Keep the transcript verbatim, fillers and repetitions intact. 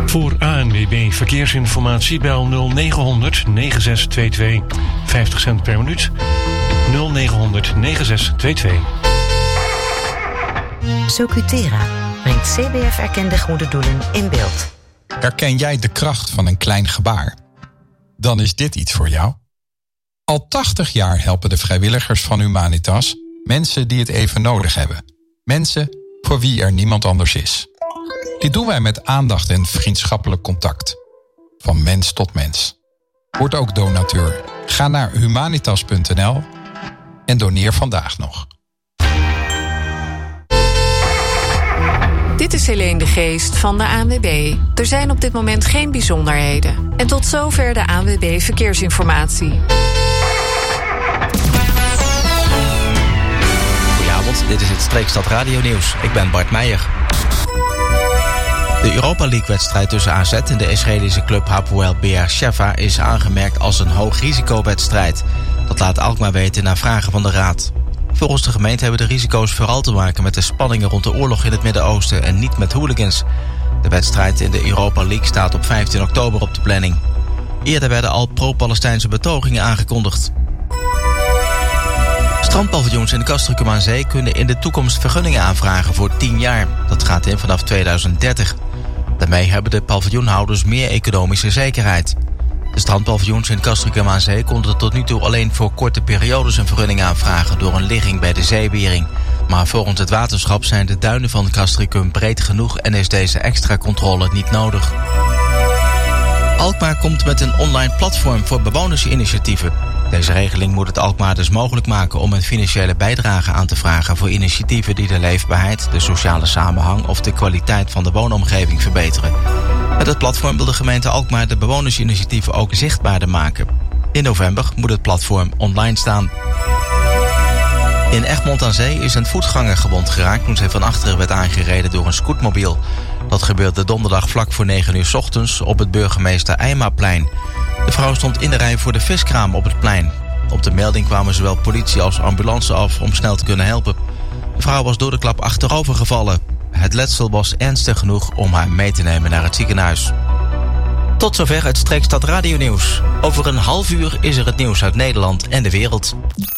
Voor A N W B Verkeersinformatie bel nul negen honderd negen zes twee twee. vijftig cent per minuut. nul negen honderd negen zes twee twee. Socutera brengt C B F-erkende goede doelen in beeld. Herken jij de kracht van een klein gebaar? Dan is dit iets voor jou. Al tachtig jaar helpen de vrijwilligers van Humanitas mensen die het even nodig hebben. Mensen voor wie er niemand anders is. Dit doen wij met aandacht en vriendschappelijk contact. Van mens tot mens. Word ook donateur. Ga naar humanitas punt n l en doneer vandaag nog. Dit is Helene de Geest van de A N W B. Er zijn op dit moment geen bijzonderheden. En tot zover de A N W B Verkeersinformatie. Goedenavond, dit is het Streekstad Radio Nieuws. Ik ben Bart Meijer. De Europa League-wedstrijd tussen A Z en de Israëlische club Hapoel Be'er-Sheva is aangemerkt als een hoogrisicowedstrijd. Dat laat Alkmaar weten na vragen van de Raad. Volgens de gemeente hebben de risico's vooral te maken met de spanningen rond de oorlog in het Midden-Oosten en niet met hooligans. De wedstrijd in de Europa League staat op vijftien oktober op de planning. Eerder werden al pro-Palestijnse betogingen aangekondigd. Strandpaviljoens in Castricum aan Zee kunnen in de toekomst vergunningen aanvragen voor tien jaar. Dat gaat in vanaf tweeduizend dertig. Daarmee hebben de paviljoenhouders meer economische zekerheid. De strandpaviljoens in Castricum aan Zee konden tot nu toe alleen voor korte periodes een vergunning aanvragen door een ligging bij de zeewering. Maar volgens het waterschap zijn de duinen van Castricum breed genoeg en is deze extra controle niet nodig. Alkmaar komt met een online platform voor bewonersinitiatieven. Deze regeling moet het Alkmaar dus mogelijk maken om een financiële bijdrage aan te vragen voor initiatieven die de leefbaarheid, de sociale samenhang of de kwaliteit van de woonomgeving verbeteren. Met het platform wil de gemeente Alkmaar de bewonersinitiatieven ook zichtbaarder maken. In november moet het platform online staan. In Egmond aan Zee is een voetganger gewond geraakt toen zij van achteren werd aangereden door een scootmobiel. Dat gebeurde donderdag vlak voor negen uur 's ochtends op het burgemeester Eimaplein. De vrouw stond in de rij voor de viskraam op het plein. Op de melding kwamen zowel politie als ambulance af om snel te kunnen helpen. De vrouw was door de klap achterover gevallen. Het letsel was ernstig genoeg om haar mee te nemen naar het ziekenhuis. Tot zover het Streekstad Radio Nieuws. Over een half uur is er het nieuws uit Nederland en de wereld.